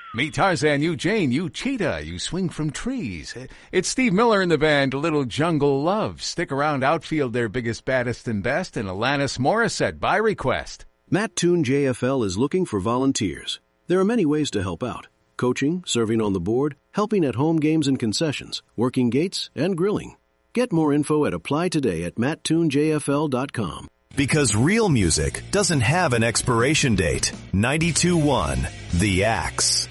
Meet Tarzan, you Jane, you Cheetah, you swing from trees. It's Steve Miller and the band Little Jungle Love. Stick around, outfield their biggest, baddest, and best, and Alanis Morissette by request. Matt Toon JFL is looking for volunteers. There are many ways to help out. Coaching, serving on the board, helping at home games and concessions, working gates, and grilling. Get more info at applytoday@matttoonjfl.com. Because real music doesn't have an expiration date. 92.1 The Axe.